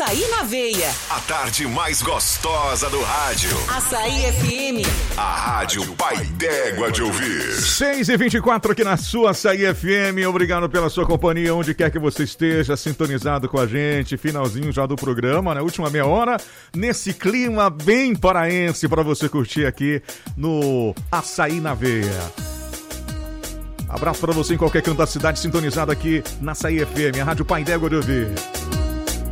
Açaí na Veia. A tarde mais gostosa do rádio. Açaí FM. A rádio pai d'égua de ouvir. 6h24 aqui na sua Açaí FM. Obrigado pela sua companhia, onde quer que você esteja, sintonizado com a gente. Finalzinho já do programa, na última meia hora, nesse clima bem paraense para você curtir aqui no Açaí na Veia. Abraço para você em qualquer canto da cidade, sintonizado aqui na Açaí FM, a rádio pai d'égua de ouvir.